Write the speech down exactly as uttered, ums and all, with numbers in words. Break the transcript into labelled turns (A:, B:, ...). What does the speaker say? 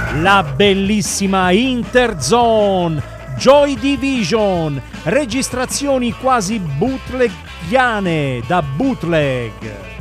A: la bellissima Interzone, Joy Division, registrazioni quasi bootleghiane da Bootleg.